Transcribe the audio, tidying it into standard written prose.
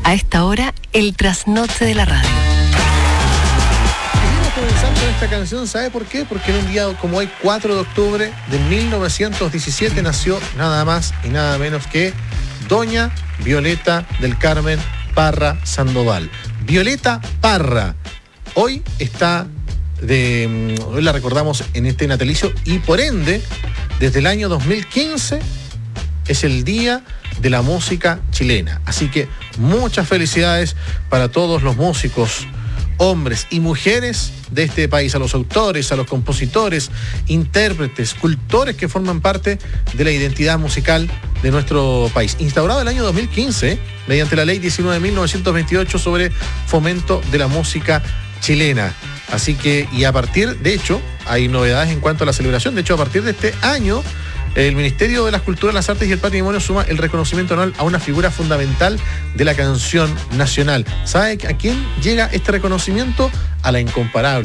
A esta hora, el trasnoche de la radio. Seguimos comenzando con esta canción, ¿sabe por qué? Porque en un día como hoy, 4 de octubre de 1917, nació nada más y nada menos que Doña Violeta del Carmen Parra Sandoval. Violeta Parra. Hoy la recordamos en este natalicio y por ende, desde el año 2015 es el Día de la Música Chilena. Así que muchas felicidades para todos los músicos, hombres y mujeres de este país, a los autores, a los compositores, intérpretes, cultores que forman parte de la identidad musical de nuestro país. Instaurado el año 2015 mediante la ley 19.928 sobre fomento de la música chilena. Así que, y a partir, de hecho, hay novedades en cuanto a la celebración. De hecho, a partir de este año, el Ministerio de las Culturas, las Artes y el Patrimonio suma el reconocimiento anual a una figura fundamental de la canción nacional. ¿Sabe a quién llega este reconocimiento? A la incomparable